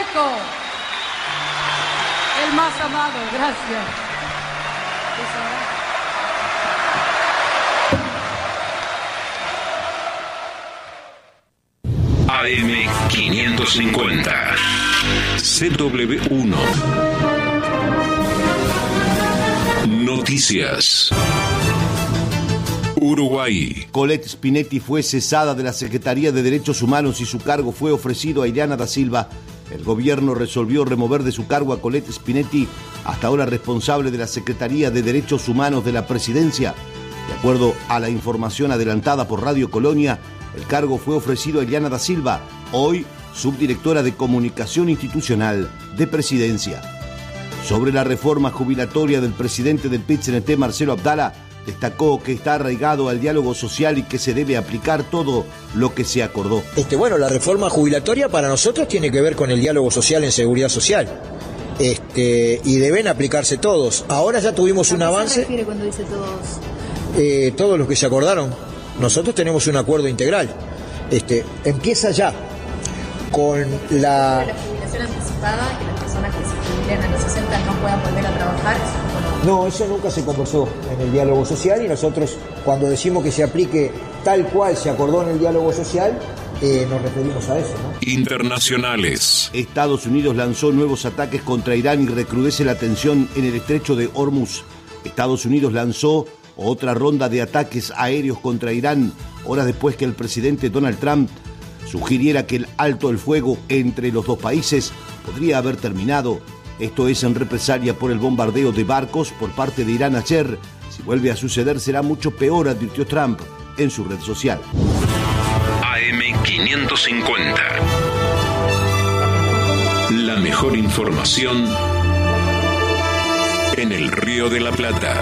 Pacheco, el más amado. Gracias. AM550 CW1 Noticias. Uruguay. Colette Spinetti fue cesada de la Secretaría de Derechos Humanos y su cargo fue ofrecido a Ileana da Silva. El gobierno resolvió remover de su cargo a Colette Spinetti, hasta ahora responsable de la Secretaría de Derechos Humanos de la Presidencia. De acuerdo a la información adelantada por Radio Colonia, el cargo fue ofrecido a Ileana da Silva, hoy subdirectora de Comunicación Institucional de Presidencia. Sobre la reforma jubilatoria del presidente del PIT-CNT, Marcelo Abdala, destacó que está arraigado al diálogo social y que se debe aplicar todo lo que se acordó. Bueno, la reforma jubilatoria para nosotros tiene que ver con el diálogo social en seguridad social. Y deben aplicarse todos. Ahora ya tuvimos un avance. ¿Qué se refiere cuando dice todos? Todos los que se acordaron. Nosotros tenemos un acuerdo integral. Empieza ya con la jubilación anticipada, que las personas que se jubilen a los 60 no puedan volver a trabajar. No, eso nunca se conversó en el diálogo social, y nosotros cuando decimos que se aplique tal cual se acordó en el diálogo social, nos referimos a eso, ¿no? Internacionales. Estados Unidos lanzó nuevos ataques contra Irán y recrudece la tensión en el estrecho de Hormuz. Estados Unidos lanzó otra ronda de ataques aéreos contra Irán, horas después que el presidente Donald Trump sugiriera que el alto el fuego entre los dos países podría haber terminado. Esto es en represalia por el bombardeo de barcos por parte de Irán ayer. Si vuelve a suceder será mucho peor, advirtió Trump en su red social. AM550. La mejor información en el Río de la Plata.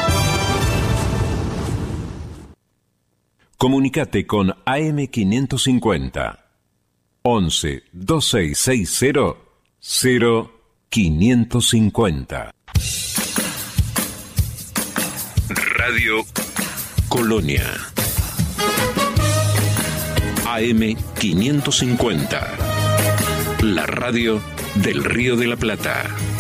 Comunicate con AM550 11 2660 0550. Radio Colonia. AM550. La radio del Río de la Plata.